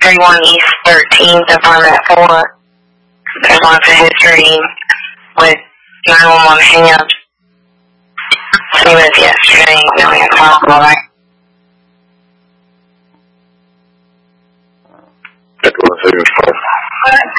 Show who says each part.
Speaker 1: 31 East 13th apartment 4. There's lots of history with 911 hang-ups. Same as yesterday, knowing it's possible, right?
Speaker 2: That's what I was